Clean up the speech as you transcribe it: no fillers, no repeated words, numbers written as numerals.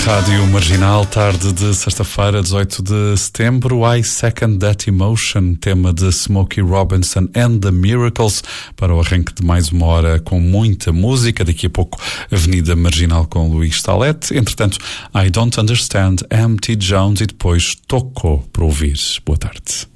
Rádio Marginal, tarde de sexta-feira, 18 de setembro. I Second That Emotion, tema de Smokey Robinson and the Miracles, para o arranque de mais uma hora com muita música. Daqui a pouco, Avenida Marginal com Luís Salete. Entretanto, I Don't Understand, M.T. Jones e depois Tocou para ouvir. Boa tarde.